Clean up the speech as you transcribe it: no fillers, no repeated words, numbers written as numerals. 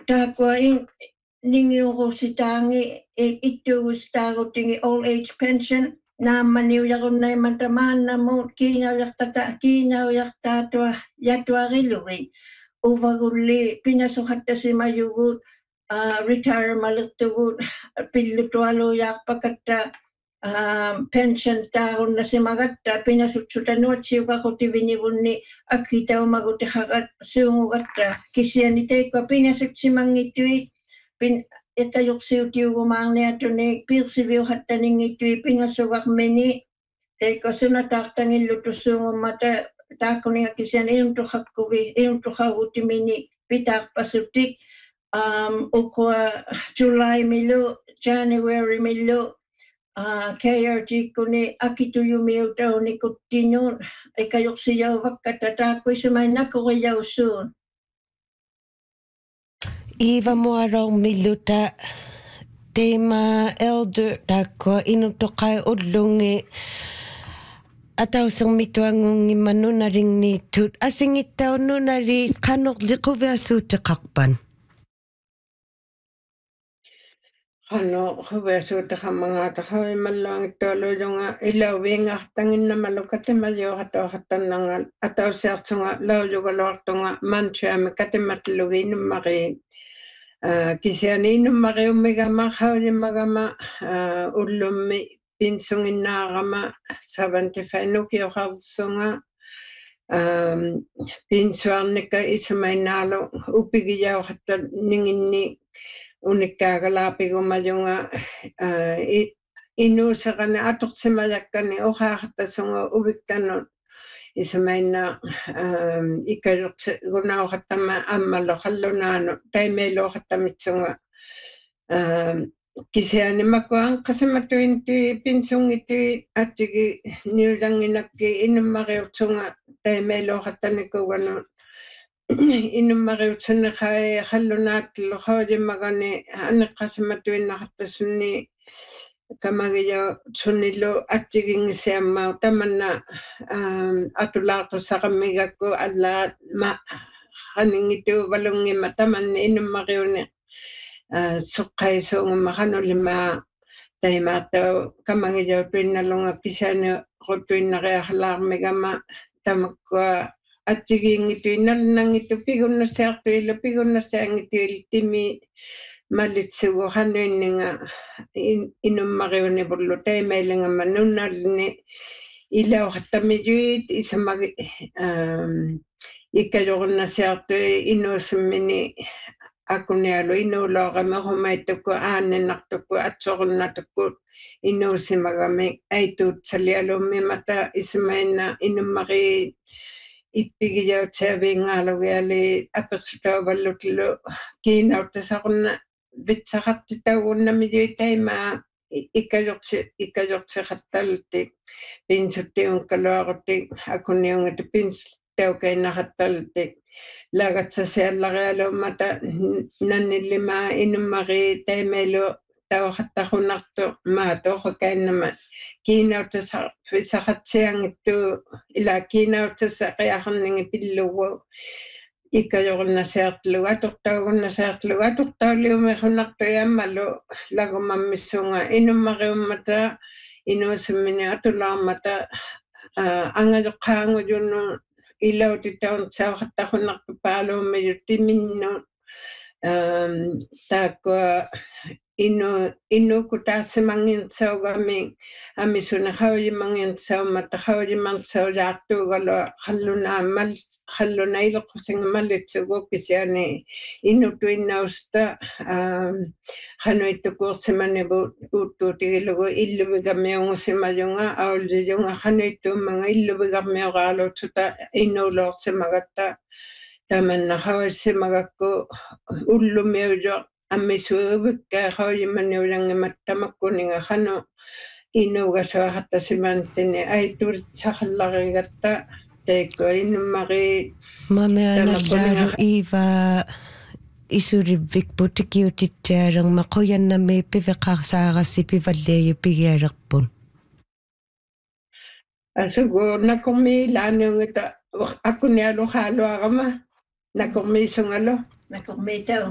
takwa ningiurusitaangi ittugustaaruttingi old age pension naamaniujarunna matamaannamu kiinauyartaatua yatuarillugi uvagulli pinasuhattasimayugut retirement-malirtugut pillutualujaarpakatta pension taarunnasimaгаtta pinasutsutanuatsiuqaqutivinivunni akkitaumaguteqaqat suungugatta kisianiteikua pinasutsimanngittuit iqayuqsiutiugumaarniatuni piirsiviuhattaningitui pingassugarmini teikkasunataartangillutussuungummata taakkuninga kisian iuntuqagutimini pitaarpassutik ukua July milu January milu KRG kuni akituyumiutauni kuttinuun iqayuqsiyauvakkata taakkuisumainnakuqiyausuun Eva Moarau Miluta Tema Elder Takwa Inutokai Udlungi Atausang mituangungi manunaring ni tut asingitaw nunari kanok likuviasutakakpan. Kano huviasutakamagatakawi malangitolo yunga ilawingartangin na malukatimayo hatawahatanangal atausiartunga lauyugalortunga manchami katimatlugin mari kisianin mari umigama hawimagama ulumi pinsunginnaarama 75 nukioralsunga pinsuarnika isamainalo upigiyauhatta ninginni unikkaagalaapigumayunga inuusaqani atuqsimayakkani uqaaqtasunga uvikkanut isamainna ikayuqsigunauqattama ammalo qallunaanu taimeeluuqattamitsunga kisianimakuan qasimatuinti pinsungitui atsigi niulanginakki inummariutsunga taimeeluuqattanikuganu inummariutsunniqai qallunaatlu qawajimagani aniqqasimatuinnaqattasunni kamagiyo sunnilu atsigingisiammau tamanna atulaaqtussaqamigakku allaat ma qaningitu valungima tamanni inummariuni suqqaisuungumaqanulima taimaatau kamagiyo tuinnalunga kisiani qutuinnariaqlaarmigama tamakkua atsigingituinnalnangitu pigunnasiartuilu timi malitsugu qanuinninga inummariunipullu taimailingamma nunnalni ilauqattamiyuit isamagi ikkayoqunnasiartui inuusimmini akunialu inuulooqami qumaittukku aanninartukku atsoqunnatukku inuusimagami aituutsalialummimata isamainna inummari ippigiyautsavingalugiali apersutauvallutillu kiinauttasaqunna vitsaqartitaugunnamiyui taimaa ikkayoqsiqattalti pinsuttiunkaluarutti akuniungatu pinsutaukainaqattalti lagatsasiallarialummata nannillima inummari taimailu tauqattaqunartu maatoqakainama kiinauttasaqatsiangittu ila kiinauttassaqiaqarningi pillugu ikkayoqunnasiartlugu atuqtaugunnasiartlugu lagumammissunga inummariummata inuusimmini atulaarmata angayoqqaangujunnu ilautitaun sauqattaqunartu paaluummayuttiminnu taakua inukutaatsimangintsaugami amisuna qawajimangintsaumata qawajimangtsaujaartuugalu qallunailequsingamalitsugu kisiani inutuinnausta qanuittukuursimanivu uuttuutigilugu illuvigamiungusimayunga aulliyunga qanuittuummanga illuvigarmioraaluutsuta innuuloorsimagatta tamanna qawassimagakku ullumiujo ammisuuvikka qawajimaniulangimattamakkuninga qanu inuugasuaqattasimantini aituursaqallarigatta teikko inummari Mameanallaru Eva isurivvikputikiutittaarang maquyannami piveqarsaarassi pivalleeyu pigialerpun asugu nakomi laaniungita akkunialu qaaluarama nakomi sungalo nakormitau